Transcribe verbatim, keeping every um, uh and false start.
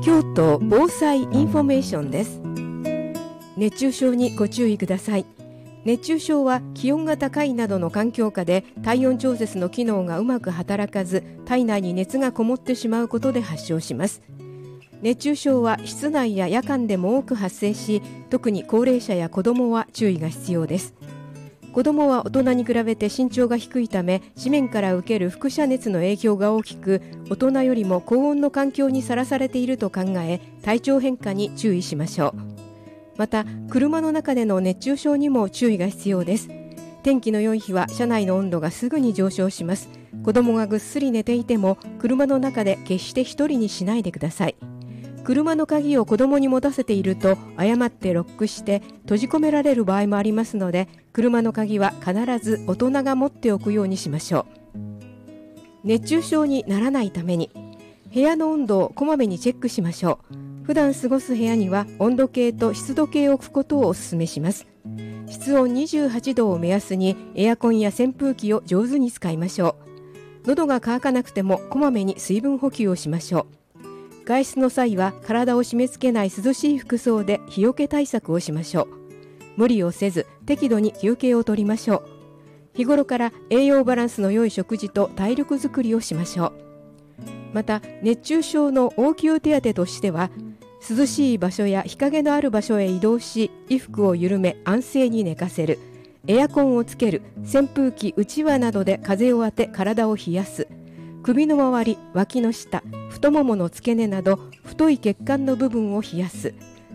京都防災インフォメーションです。熱中症にご注意ください。熱中症は気温が高いなどの環境下で体温調節の機能がうまく働かず、体内に熱がこもってしまうことで発症します。熱中症は室内や夜間でも多く発生し、特に高齢者や子どもは注意が必要です。子どもは大人に比べて身長が低いため、地面から受ける輻射熱の影響が大きく、大人よりも高温の環境にさらされていると考え、体調変化に注意しましょう。また、車の中での熱中症にも注意が必要です。天気の良い日は車内の温度がすぐに上昇します。子どもがぐっすり寝ていても、車の中で決して一人にしないでください。車の鍵を子供に持たせていると誤ってロックして閉じ込められる場合もありますので、車の鍵は必ず大人が持っておくようにしましょう。熱中症にならないために部屋の温度をこまめにチェックしましょう。普段過ごす部屋には温度計と湿度計を置くことをお勧めします。室温にじゅうはちどを目安にエアコンや扇風機を上手に使いましょう。喉が渇かなくてもこまめに水分補給をしましょう。外出の際は体を締め付けない涼しい服装で日よけ対策をしましょう。無理をせず適度に休憩を取りましょう。日頃から栄養バランスの良い食事と体力づくりをしましょう。また、熱中症の応急手当としては、涼しい場所や日陰のある場所へ移動し、衣服を緩め安静に寝かせる、エアコンをつける、扇風機、うちわなどで風を当て体を冷やす、首の周り、脇の下、太ももの付け根など太い血管の部分を冷やす、